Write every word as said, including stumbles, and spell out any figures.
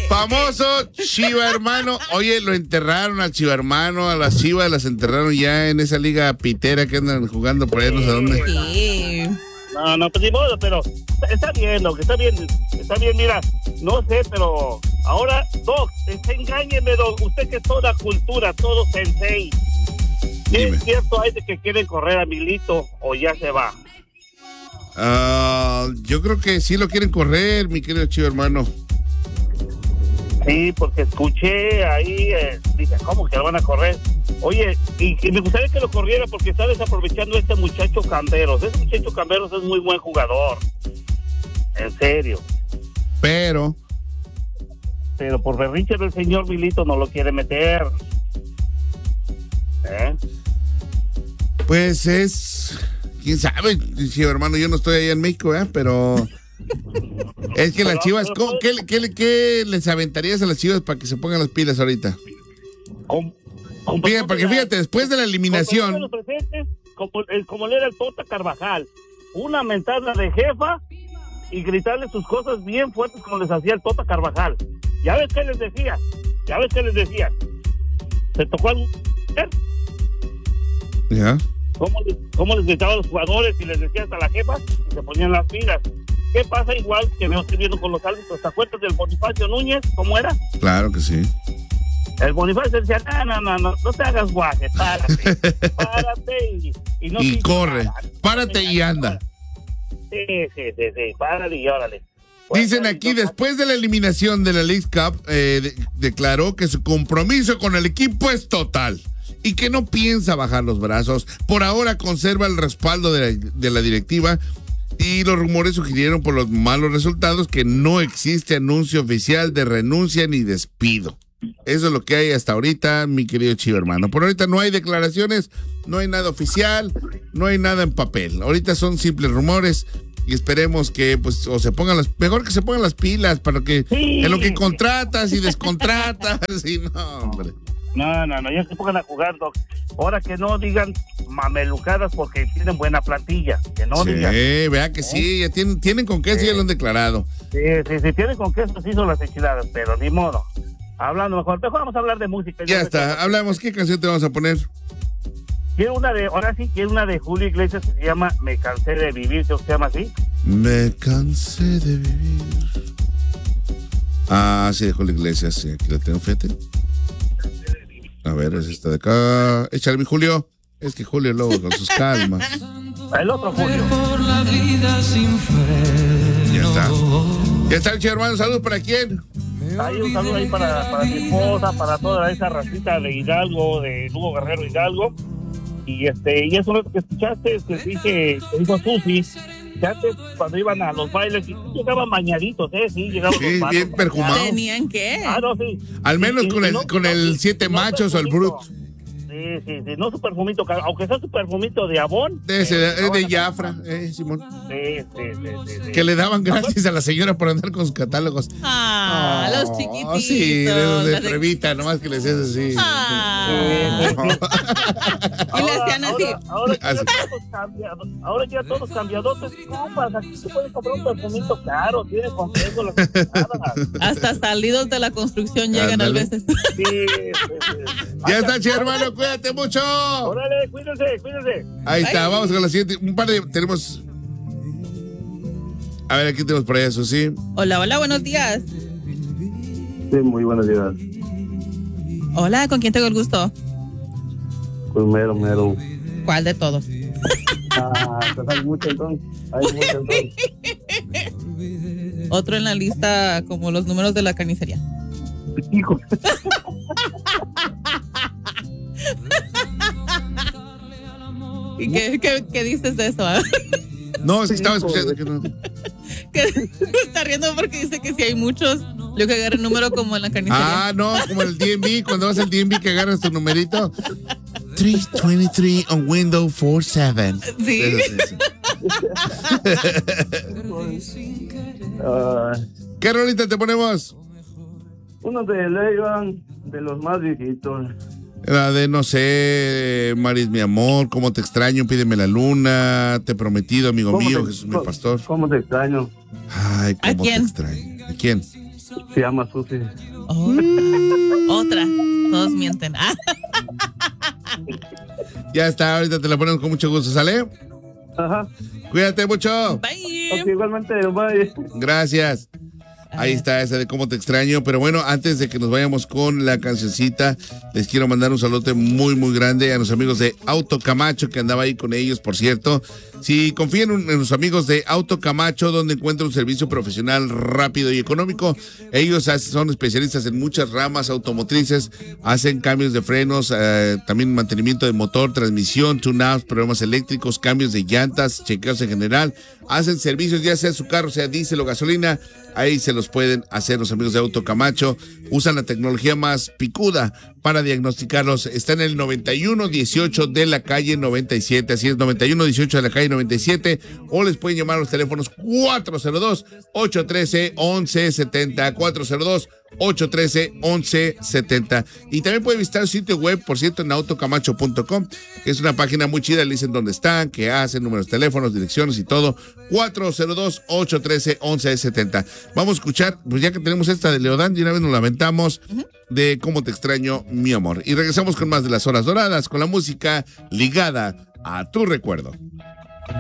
Famoso Chiva hermano. Oye, lo enterraron al Chiva hermano, a las Chivas las enterraron ya en esa liga pitera que andan jugando por ahí, no sé dónde. Sí. No, no, pues ni modo, pero está bien, lo que está bien, está bien, mira, no sé, pero ahora, Doc, engáñeme, Doc, usted que es toda cultura, todo sensei. ¿Qué es cierto hay de que quieren correr a Milito o ya se va? Uh, yo creo que sí lo quieren correr, mi querido Chivo hermano. Sí, porque escuché ahí, eh, dice, ¿cómo que lo van a correr? Oye, y, y me gustaría que lo corriera porque está desaprovechando a este muchacho Camberos. Ese muchacho Camberos es muy buen jugador. En serio. Pero... Pero por berrinche del señor Milito no lo quiere meter. ¿Eh? Pues es... ¿Quién sabe, Chivo hermano? Yo no estoy allá en México, ¿eh? Pero... Es que las Chivas, ¿cómo, qué, qué, ¿qué les aventarías a las Chivas para que se pongan las pilas ahorita? Con, con fíjate, porque fíjate, después de la eliminación... Como, presentes, como, como le era el Tota Carvajal, una mentada de jefa y gritarle sus cosas bien fuertes como les hacía el Tota Carvajal. ¿Ya ves qué les decía? ¿Ya ves qué les decía? ¿Se tocó algo? ¿Ya? ¿Cómo les, cómo les gritaba a los jugadores y les decía hasta la jefa y se ponían las pilas? ¿Qué pasa igual que veo estoy viendo con los árbitros? ¿Te acuerdas del Bonifacio Núñez? ¿Cómo era? Claro que sí. El Bonifacio decía, no, no, no, no, no te hagas guaje, párate, párate y, y no y corre, nada. Párate y anda. Sí, sí, sí, sí, párate y órale. Dicen aquí, después de la eliminación de la League Cup, eh, de, declaró que su compromiso con el equipo es total y que no piensa bajar los brazos. Por ahora conserva el respaldo de la, de la directiva. Y los rumores sugirieron por los malos resultados que no existe anuncio oficial de renuncia ni despido. Eso es lo que hay hasta ahorita, mi querido Chivo hermano. Por ahorita no hay declaraciones, no hay nada oficial, no hay nada en papel. Ahorita son simples rumores y esperemos que pues o se pongan las, mejor que se pongan las pilas para que sí. En lo que contratas y descontratas y no, hombre. No, no, no, ya se pongan a jugar, Doc. Ahora que no digan mamelucadas porque tienen buena plantilla. Que no sí, digan. Sí, vea que ¿Eh? sí, ya tienen, tienen con qué, sí. sí, ya lo han declarado. Sí, sí, sí, tienen con qué, eso sí son las enchiladas, pero ni modo. Hablando mejor, mejor vamos a hablar de música. Ya está, que... hablamos, ¿qué canción te vamos a poner? Quiero una de, ahora sí, quiero una de Julio Iglesias que se llama Me cansé de vivir, ¿se llama así? Me cansé de vivir. Ah, sí, de Julio Iglesias, sí, aquí la tengo, fíjate. A ver, es esta de acá. Échale, mi Julio. Es que Julio luego con sus calmas. El otro Julio. Ya está. Ya está el Chivo hermano. Saludos para quién. Hay un saludo ahí para, para mi esposa, para toda esa racita de Hidalgo, de Lugo Guerrero Hidalgo. Y este, y eso es lo que escuchaste, que dije, que dijo Susi, que antes cuando iban a los bailes, llegaban bañaditos, ¿eh? Sí, llegaban sí, los bien perfumados. ¿Tenían qué? Ah, no, sí. Al menos y, con y, el, no, con no, el siete no, machos o el Brut. Sí, sí, sí, no su perfumito, aunque sea su perfumito de Avon. De ese, eh, de, de Jafra, eh, Simón. Sí, sí, sí, sí, sí. Que le daban gratis a la señora por andar con sus catálogos. Ah, oh, los chiquititos. Sí, de, de Previta, nomás que le decías así. Ah. No. Y le hacían así. Ahora, ahora, ya todos cambiados, ahora ya todos cambiados. Compas, aquí se puede comprar un perfumito caro, tiene con queso las cosas. Hasta salidos de la construcción llegan a veces. Sí, sí, sí. Ya está, Chivo hermano, cuídate mucho. Órale, cuídense, cuídense. Ahí está, Ay. vamos con la siguiente. Un par de, tenemos... A ver, aquí tenemos por allá, Susi. Hola, hola, buenos días. Sí, muy buenos días. Hola, ¿con quién tengo el gusto? Con Mero, Mero. ¿Cuál de todos? Ah, pues hay mucho entonces. Hay mucho entonces. Otro en la lista como los números de la carnicería. Hijo. ¿Y qué, qué, qué dices de eso? ¿Eh? No, es que estaba escuchando que no. Que se está riendo porque dice que si hay muchos, yo que agarre el número como en la carnicería. Ah, no, como el D M V, cuando vas al D M V que agarras tu numerito. trescientos veintitrés on window cuarenta y siete. Sí. Eso, sí, sí. uh, ¿Qué rolita te ponemos? Uno de Leivan, de los más viejitos. La de, no sé, Maris, mi amor, cómo te extraño, pídeme la luna, te he prometido, amigo mío, te, Jesús, mi pastor. ¿Cómo te extraño? Ay, cómo ¿A quién? te extraño. ¿A quién? Se llama Susi. Oh, otra. Todos mienten. Ah. Ya está, ahorita te la ponemos con mucho gusto, ¿sale? Ajá. Cuídate mucho. Bye. Ok, igualmente, bye. Gracias. Ahí está esa de cómo te extraño. Pero bueno, antes de que nos vayamos con la cancioncita, les quiero mandar un saludo muy, muy grande a los amigos de Auto Camacho, que andaba ahí con ellos, por cierto. Si confían en los amigos de Auto Camacho, donde encuentran un servicio profesional rápido y económico, ellos son especialistas en muchas ramas automotrices, hacen cambios de frenos, eh, también mantenimiento de motor, transmisión, tune-ups, problemas eléctricos, cambios de llantas, chequeos en general, hacen servicios ya sea su carro, sea diésel o gasolina. Ahí se los pueden hacer los amigos de Auto Camacho. Usan la tecnología más picuda para diagnosticarlos. Está en el noventa y uno dieciocho de la calle noventa y siete. Así es, noventa y uno dieciocho de la calle noventa y siete. O les pueden llamar a los teléfonos cuatro cero dos, ocho uno tres, once setenta. cuatro cero dos, ocho uno tres, once setenta. Y también pueden visitar su sitio web, por cierto, en autocamacho punto com. Es una página muy chida. Le dicen dónde están, qué hacen, números de teléfonos, direcciones y todo. cuatro cero dos, ocho uno tres, once setenta. Vamos a escuchar, pues ya que tenemos esta de Leodán, de una vez nos lamentamos uh-huh. de Cómo te extraño, mi amor. Y regresamos con más de Las Horas Doradas, con la música ligada a tu recuerdo.